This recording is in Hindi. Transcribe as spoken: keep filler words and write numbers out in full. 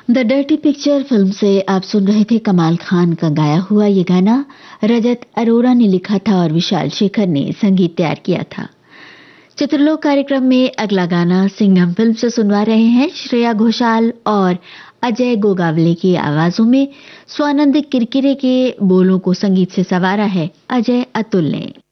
द डर्टी पिक्चर फिल्म से आप सुन रहे थे कमाल खान का गाया हुआ ये गाना। रजत अरोरा ने लिखा था और विशाल शेखर ने संगीत तैयार किया था। चित्रलोक कार्यक्रम में अगला गाना सिंघम फिल्म से सुनवा रहे हैं श्रेया घोषाल और अजय गोगावले की आवाजों में। स्वानंद किरकिरे के बोलों को संगीत से संवारा है अजय अतुल ने।